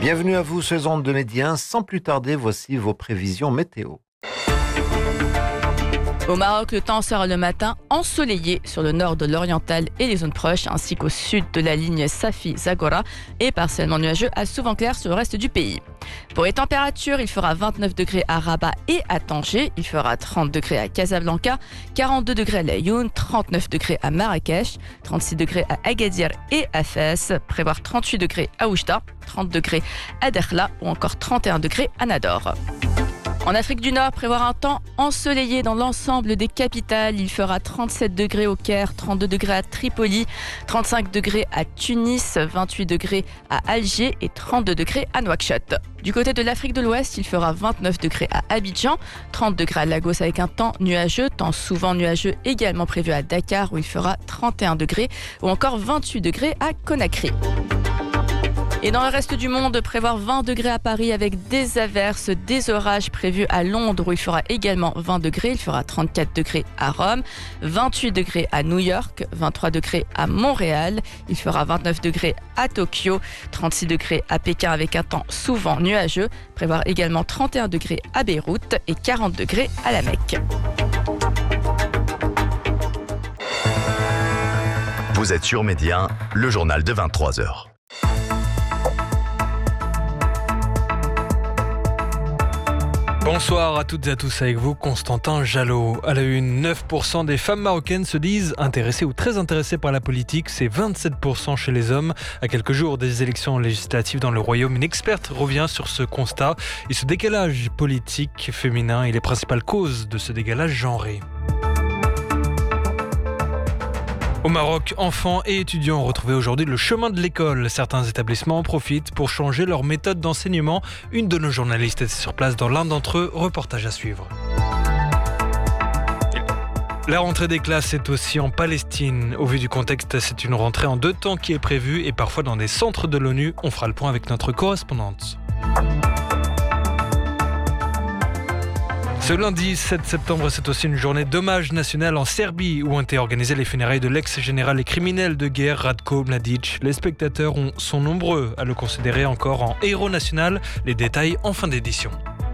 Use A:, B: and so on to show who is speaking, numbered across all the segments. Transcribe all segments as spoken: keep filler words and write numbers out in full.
A: Bienvenue à vous sur Ondes de Média. Sans plus tarder, voici vos prévisions météo.
B: Au Maroc, le temps sera le matin ensoleillé sur le nord de l'oriental et les zones proches, ainsi qu'au sud de la ligne Safi-Zagora, et partiellement nuageux à souvent clair sur le reste du pays. Pour les températures, il fera vingt-neuf degrés à Rabat et à Tanger, il fera trente degrés à Casablanca, quarante-deux degrés à Laayoune, trente-neuf degrés à Marrakech, trente-six degrés à Agadir et à Fès, prévoir trente-huit degrés à Oujda, trente degrés à Dakhla ou encore trente et un degrés à Nador. En Afrique du Nord, prévoir un temps ensoleillé dans l'ensemble des capitales. Il fera trente-sept degrés au Caire, trente-deux degrés à Tripoli, trente-cinq degrés à Tunis, vingt-huit degrés à Alger et trente-deux degrés à Nouakchott. Du côté de l'Afrique de l'Ouest, il fera vingt-neuf degrés à Abidjan, trente degrés à Lagos avec un temps nuageux, temps souvent nuageux également prévu à Dakar où il fera trente et un degrés ou encore vingt-huit degrés à Conakry. Et dans le reste du monde, prévoir vingt degrés à Paris avec des averses, des orages prévus à Londres où il fera également vingt degrés. Il fera trente-quatre degrés à Rome, vingt-huit degrés à New York, vingt-trois degrés à Montréal. Il fera vingt-neuf degrés à Tokyo, trente-six degrés à Pékin avec un temps souvent nuageux. Prévoir également trente et un degrés à Beyrouth et quarante degrés à la Mecque.
C: Vous êtes sur Média, le journal de vingt-trois heures.
D: Bonsoir à toutes et à tous, avec vous Constantin Jalot. À la une, neuf pour cent des femmes marocaines se disent intéressées ou très intéressées par la politique. C'est vingt-sept pour cent chez les hommes. À quelques jours des élections législatives dans le Royaume, une experte revient sur ce constat et ce décalage politique féminin et les principales causes de ce décalage genré. Au Maroc, enfants et étudiants ont retrouvé aujourd'hui le chemin de l'école. Certains établissements en profitent pour changer leur méthode d'enseignement. Une de nos journalistes est sur place dans l'un d'entre eux. Reportage à suivre. La rentrée des classes est aussi en Palestine. Au vu du contexte, c'est une rentrée en deux temps qui est prévue et parfois dans des centres de l'ONU. On fera le point avec notre correspondante. Ce lundi sept septembre, c'est aussi une journée d'hommage national en Serbie où ont été organisées les funérailles de l'ex-général et criminel de guerre Ratko Mladic. Les spectateurs sont nombreux à le considérer encore en héros national. Les détails en fin d'édition.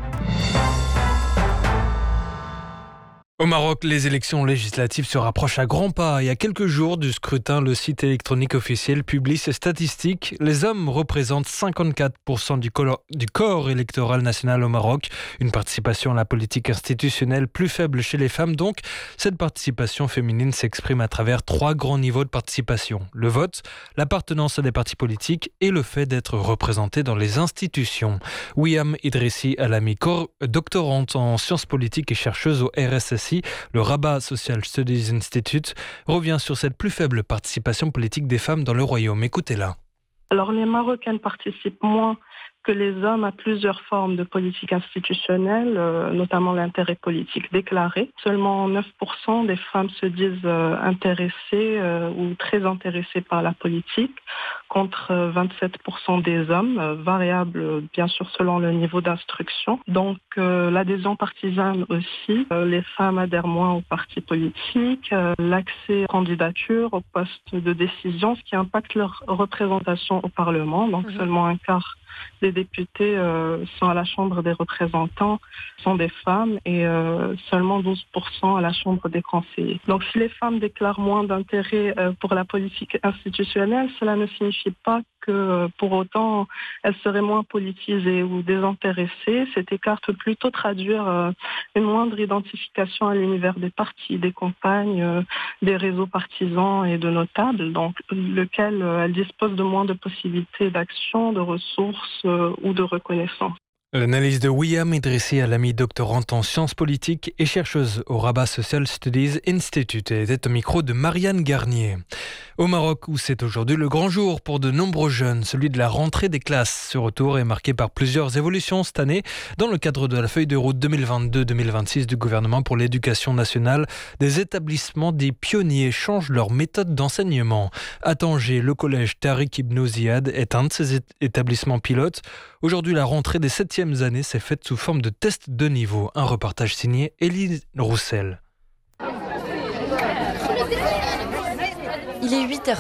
D: Au Maroc, les élections législatives se rapprochent à grands pas et à quelques jours du scrutin, le site électronique officiel publie ses statistiques. Les hommes représentent cinquante-quatre pour cent du corps, du corps électoral national au Maroc. Une participation à la politique institutionnelle plus faible chez les femmes donc. Cette participation féminine s'exprime à travers trois grands niveaux de participation. Le vote, l'appartenance à des partis politiques et le fait d'être représenté dans les institutions. Wiam Idrissi Alami, doctorante en sciences politiques et chercheuse au R S S I, le Rabat Social Studies Institute, revient sur cette plus faible participation politique des femmes dans le royaume. Écoutez-la.
E: Alors les Marocaines participent moins que les hommes à plusieurs formes de politique institutionnelle, euh, notamment l'intérêt politique déclaré. Seulement neuf pour cent des femmes se disent euh, intéressées euh, ou très intéressées par la politique, contre euh, vingt-sept pour cent des hommes, euh, variable euh, bien sûr selon le niveau d'instruction. Donc euh, l'adhésion partisane aussi, euh, les femmes adhèrent moins aux partis politiques, euh, l'accès aux candidatures, aux postes de décision, ce qui impacte leur représentation au Parlement. Donc mmh. seulement un quart des députés euh, sont à la Chambre des représentants, sont des femmes et euh, seulement douze pour cent à la Chambre des conseillers. Donc si les femmes déclarent moins d'intérêt euh, pour la politique institutionnelle, cela ne signifie pas que euh, pour autant elles seraient moins politisées ou désintéressées. Cet écart peut plutôt traduire euh, une moindre identification à l'univers des partis, des campagnes, euh, des réseaux partisans et de notables, donc lequel euh, elles disposent de moins de possibilités d'action, de ressources euh, ou de reconnaissance.
D: L'analyse de Wiam Idrissi Alami, doctorante en sciences politiques et chercheuse au Rabat Social Studies Institute, était au micro de Marianne Garnier. Au Maroc, où c'est aujourd'hui le grand jour pour de nombreux jeunes, celui de la rentrée des classes. Ce retour est marqué par plusieurs évolutions cette année. Dans le cadre de la feuille de route deux mille vingt-deux deux mille vingt-six du gouvernement pour l'éducation nationale, des établissements dits pionniers changent leur méthode d'enseignement. À Tanger, le collège Tariq Ibn Ziyad est un de ces établissements pilotes. Aujourd'hui, la rentrée des septièmes années s'est faite sous forme de test de niveau. Un reportage signé Élie Roussel.
F: Il est huit heures